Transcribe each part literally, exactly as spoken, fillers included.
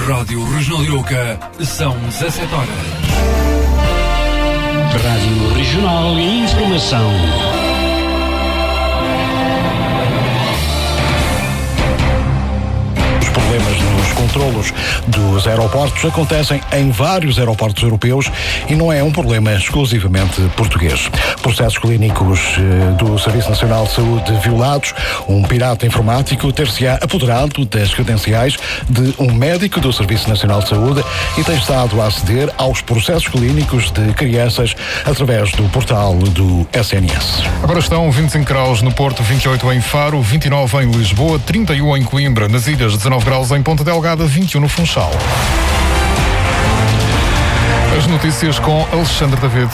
Rádio Regional Arouca, são dezassete horas. Rádio Regional e Informação. Os problemas nos controlos dos aeroportos acontecem em vários aeroportos europeus e não é um problema exclusivamente português. Processos clínicos do Serviço Nacional de Saúde violados, um pirata informático ter-se-á apoderado das credenciais de um médico do Serviço Nacional de Saúde e tem estado a aceder aos processos clínicos de crianças através do portal do S N S. Agora estão vinte e cinco graus no Porto, vinte e oito em Faro, vinte e nove em Lisboa, trinta e um em Coimbra, nas ilhas dezanove graus em Ponta Delgada, vinte e um no Funchal. As notícias com Alexandre David.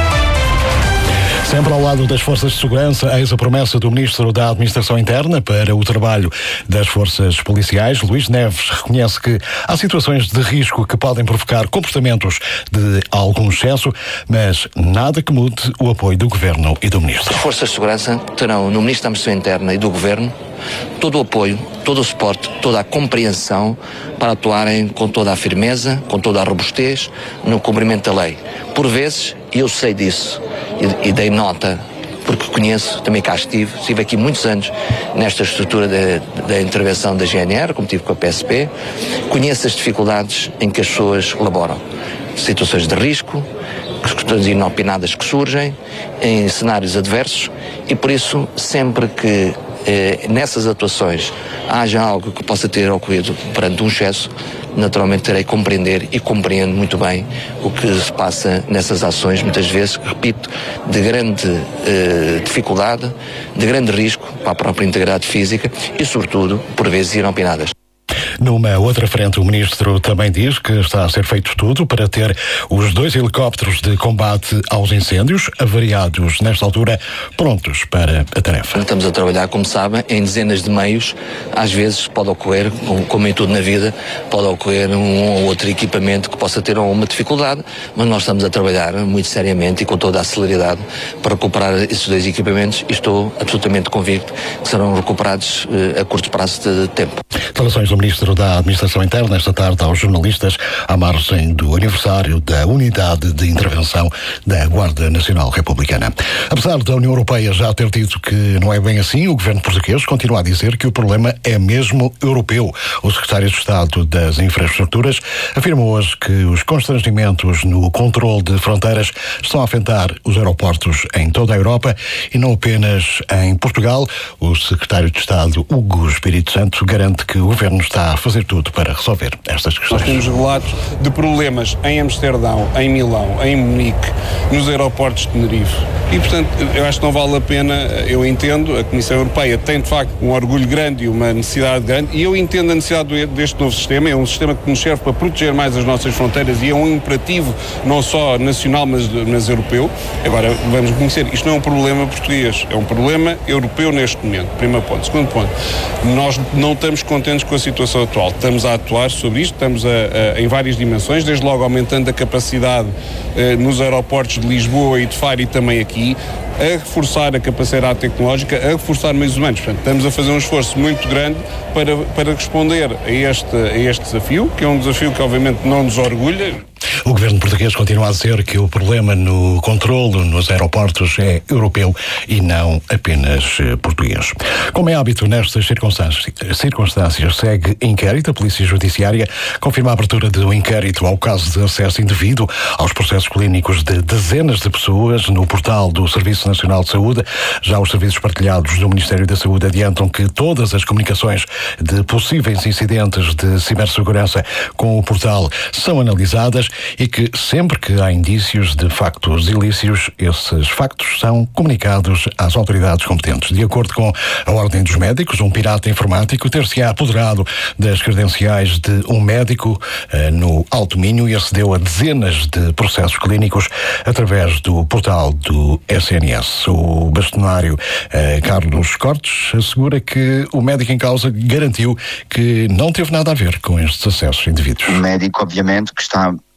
Sempre ao lado das forças de segurança, eis a promessa do Ministro da Administração Interna para o trabalho das forças policiais. Luís Neves reconhece que há situações de risco que podem provocar comportamentos de algum excesso, mas nada que mude o apoio do Governo e do Ministro. As forças de segurança terão no Ministro da Administração Interna e do Governo todo o apoio, todo o suporte, toda a compreensão para atuarem com toda a firmeza, com toda a robustez no cumprimento da lei. Por vezes, e eu sei disso, e, e dei nota, porque conheço, também cá estive, estive aqui muitos anos nesta estrutura da intervenção da G N R, como tive com a P S P, conheço as dificuldades em que as pessoas laboram. Situações de risco, questões inopinadas que surgem, em cenários adversos, e por isso, sempre que eh, nessas atuações haja algo que possa ter ocorrido perante um excesso, naturalmente terei que compreender e compreendo muito bem o que se passa nessas ações, muitas vezes, repito, de grande eh, dificuldade, de grande risco para a própria integridade física e, sobretudo, por vezes inopinadas. Numa outra frente, o Ministro também diz que está a ser feito tudo para ter os dois helicópteros de combate aos incêndios, avariados nesta altura, prontos para a tarefa. Estamos a trabalhar, como sabem, em dezenas de meios. Às vezes pode ocorrer, como em tudo na vida, pode ocorrer um ou outro equipamento que possa ter alguma dificuldade, mas nós estamos a trabalhar muito seriamente e com toda a celeridade para recuperar esses dois equipamentos e estou absolutamente convicto que serão recuperados eh, a curto prazo de tempo. Declarações do Ministro da Administração Interna esta tarde aos jornalistas à margem do aniversário da Unidade de Intervenção da Guarda Nacional Republicana. Apesar da União Europeia já ter dito que não é bem assim, o governo português continua a dizer que o problema é mesmo europeu. O secretário de Estado das Infraestruturas afirmou hoje que os constrangimentos no controle de fronteiras estão a afetar os aeroportos em toda a Europa e não apenas em Portugal. O secretário de Estado, Hugo Espírito Santo, garante que o governo está a fazer tudo para resolver estas questões. Nós temos relatos de problemas em Amsterdão, em Milão, em Munique, nos aeroportos de Tenerife. E, portanto, eu acho que não vale a pena, eu entendo, a Comissão Europeia tem, de facto, um orgulho grande e uma necessidade grande, e eu entendo a necessidade deste novo sistema, é um sistema que nos serve para proteger mais as nossas fronteiras e é um imperativo não só nacional, mas, mas europeu. Agora, vamos reconhecer, isto não é um problema português, é um problema europeu neste momento, primeiro ponto. Segundo ponto, nós não estamos contentes com a situação atual. Estamos a atuar sobre isto, estamos a, a, em várias dimensões, desde logo aumentando a capacidade eh, nos aeroportos de Lisboa e de Faro e também aqui, a reforçar a capacidade tecnológica, a reforçar meios humanos. Portanto, estamos a fazer um esforço muito grande para, para responder a este, a este desafio, que é um desafio que obviamente não nos orgulha. O governo português continua a dizer que o problema no controlo nos aeroportos é europeu e não apenas português. Como é hábito nestas circunstâncias, circunstâncias segue inquérito. A Polícia Judiciária confirma a abertura de um inquérito ao caso de acesso indevido aos processos clínicos de dezenas de pessoas no portal do Serviço Nacional de Saúde. Já os serviços partilhados do Ministério da Saúde adiantam que todas as comunicações de possíveis incidentes de cibersegurança com o portal são analisadas e que sempre que há indícios de factos ilícitos, esses factos são comunicados às autoridades competentes. De acordo com a Ordem dos Médicos, um pirata informático ter-se-á apoderado das credenciais de um médico eh, no Alto Minho e acedeu a dezenas de processos clínicos através do portal do S N S. O bastonário eh, Carlos Cortes assegura que o médico em causa garantiu que não teve nada a ver com estes acessos indevidos. O médico, obviamente, que está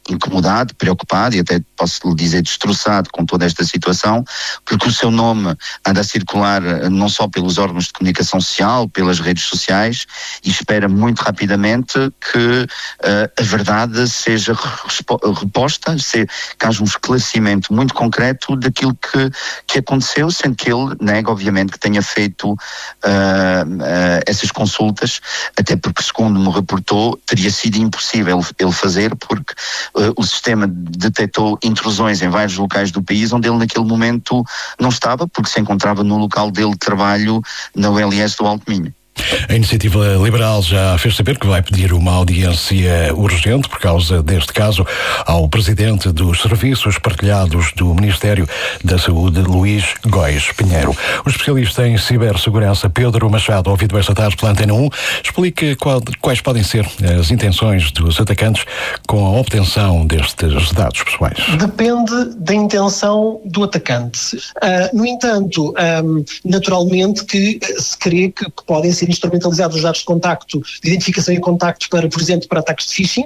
incomodado, preocupado e até posso lhe dizer destroçado com toda esta situação, porque o seu nome anda a circular não só pelos órgãos de comunicação social, pelas redes sociais, e espera muito rapidamente que uh, a verdade seja reposta, se, que haja um esclarecimento muito concreto daquilo que, que aconteceu, sendo que ele nega, obviamente, que tenha feito uh, uh, essas consultas, até porque, segundo me reportou, teria sido impossível ele fazer, porque uh, o sistema detectou intrusões em vários locais do país onde ele naquele momento não estava, porque se encontrava no local dele de trabalho na U L S do Alto Minho. A Iniciativa Liberal já fez saber que vai pedir uma audiência urgente por causa deste caso ao Presidente dos Serviços Partilhados do Ministério da Saúde, Luís Góis Pinheiro. O especialista em cibersegurança Pedro Machado, ouvido esta tarde pela Antena um, explica qual, quais podem ser as intenções dos atacantes com a obtenção destes dados pessoais. Depende da intenção do atacante. Uh, no entanto, um, naturalmente que se crê que, que podem ser instrumentalizados os dados de contacto, de identificação e contacto para, por exemplo, para ataques de phishing.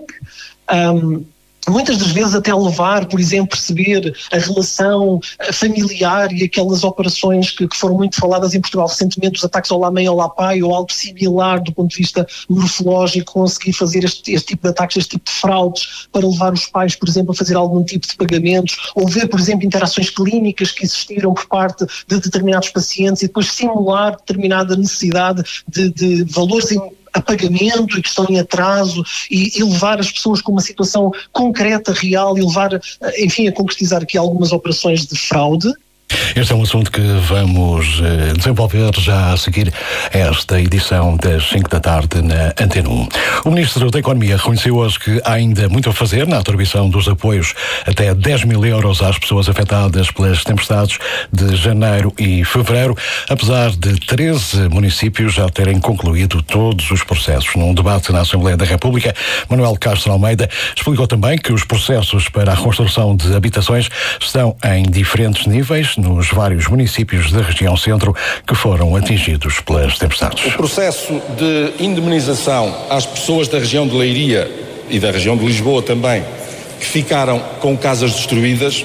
Um, muitas das vezes até levar, por exemplo, perceber a relação familiar e aquelas operações que, que foram muito faladas em Portugal recentemente, os ataques ao Olá Mãe, Olá Pai, ou algo similar do ponto de vista morfológico, conseguir fazer este, este tipo de ataques, este tipo de fraudes, para levar os pais, por exemplo, a fazer algum tipo de pagamentos, ou ver, por exemplo, interações clínicas que existiram por parte de determinados pacientes e depois simular determinada necessidade de, de valores em a pagamento e que estão em atraso e, e levar as pessoas com uma situação concreta, real, e levar, enfim, a concretizar aqui algumas operações de fraude. Este é um assunto que vamos uh, desenvolver já a seguir esta edição das cinco da tarde na Antena um. O Ministro da Economia reconheceu hoje que há ainda muito a fazer na atribuição dos apoios até dez mil euros às pessoas afetadas pelas tempestades de janeiro e fevereiro, apesar de treze municípios já terem concluído todos os processos. Num debate na Assembleia da República, Manuel Castro Almeida explicou também que os processos para a construção de habitações estão em diferentes níveis nos vários municípios da região centro que foram atingidos pelas tempestades. O processo de indemnização às pessoas da região de Leiria e da região de Lisboa também, que ficaram com casas destruídas,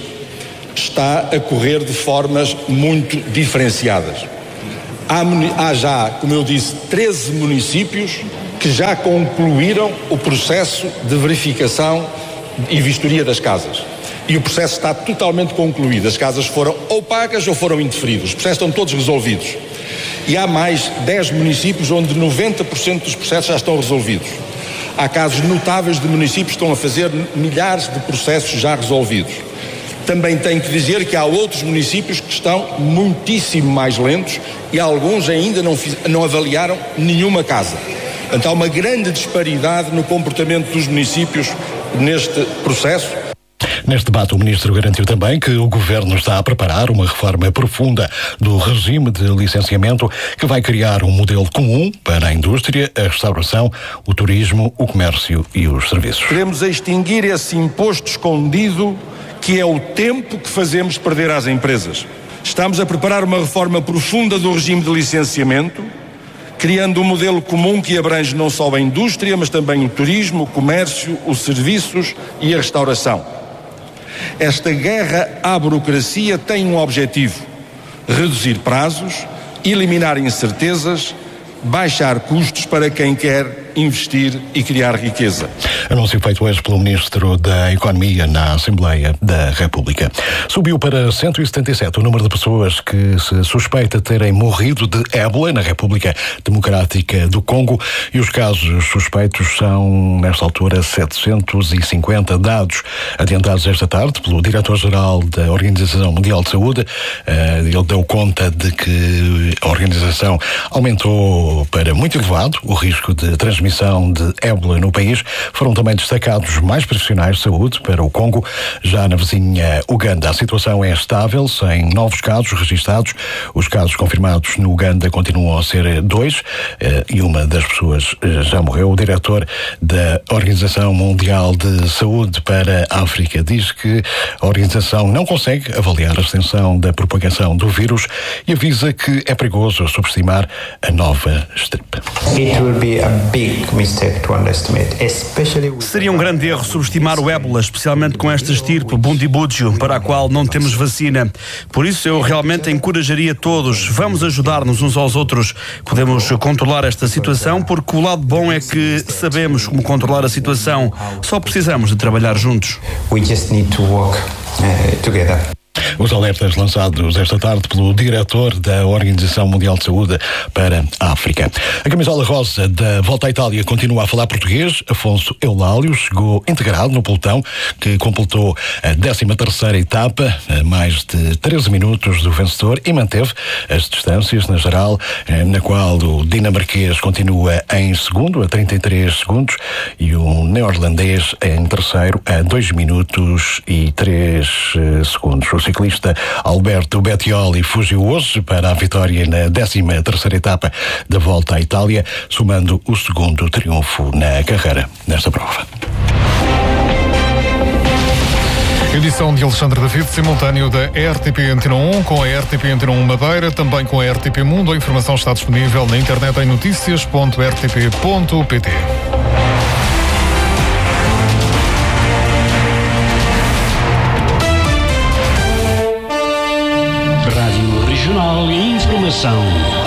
está a correr de formas muito diferenciadas. Há, há já, como eu disse, treze municípios que já concluíram o processo de verificação e vistoria das casas. E o processo está totalmente concluído. As casas foram ou pagas ou foram indeferidas. Os processos estão todos resolvidos. E há mais dez municípios onde noventa por cento dos processos já estão resolvidos. Há casos notáveis de municípios que estão a fazer milhares de processos já resolvidos. Também tenho que dizer que há outros municípios que estão muitíssimo mais lentos e alguns ainda não, fiz, não avaliaram nenhuma casa. Então há uma grande disparidade no comportamento dos municípios neste processo. Neste debate, o Ministro garantiu também que o Governo está a preparar uma reforma profunda do regime de licenciamento que vai criar um modelo comum para a indústria, a restauração, o turismo, o comércio e os serviços. Queremos extinguir esse imposto escondido que é o tempo que fazemos perder às empresas. Estamos a preparar uma reforma profunda do regime de licenciamento, criando um modelo comum que abrange não só a indústria, mas também o turismo, o comércio, os serviços e a restauração. Esta guerra à burocracia tem um objetivo: reduzir prazos, eliminar incertezas, baixar custos para quem quer investir e criar riqueza. Anúncio feito hoje pelo Ministro da Economia na Assembleia da República. Subiu para cento e setenta e sete o número de pessoas que se suspeita terem morrido de ébola na República Democrática do Congo e os casos suspeitos são, nesta altura, setecentos e cinquenta dados adiantados esta tarde pelo Diretor-Geral da Organização Mundial de Saúde. Ele deu conta de que a organização aumentou para muito elevado o risco de transmissão de ébola no país. Foram também destacados mais profissionais de saúde para o Congo. Já na vizinha Uganda, a situação é estável, sem novos casos registados. Os casos confirmados no Uganda continuam a ser dois e uma das pessoas já morreu. O diretor da Organização Mundial de Saúde para a África diz que a organização não consegue avaliar a extensão da propagação do vírus e avisa que é perigoso subestimar a nova estirpe. It will be a big Seria um grande erro subestimar o ébola, especialmente com esta estirpe Bundibugyo, para a qual não temos vacina. Por isso eu realmente encorajaria todos, vamos ajudar-nos uns aos outros. Podemos controlar esta situação, porque o lado bom é que sabemos como controlar a situação. Só precisamos de trabalhar juntos. We just need to work uh, together. Os alertas lançados esta tarde pelo diretor da Organização Mundial de Saúde para a África. A camisola rosa da Volta à Itália continua a falar português. Afonso Eulálio chegou integrado no pelotão que completou a décima terceira etapa, a mais de treze minutos do vencedor, e manteve as distâncias na geral, na qual o dinamarquês continua em segundo, a trinta e três segundos, e o neerlandês em terceiro, a dois minutos e três segundos. O ciclista Alberto Bettioli fugiu hoje para a vitória na décima terceira etapa da Volta à Itália, somando o segundo triunfo na carreira nesta prova. Edição de Alexandre David, simultâneo da R T P Antena um com a R T P Antena um Madeira, também com a R T P Mundo. A informação está disponível na internet em notícias ponto r t p ponto p t. Rádio Regional e Informação.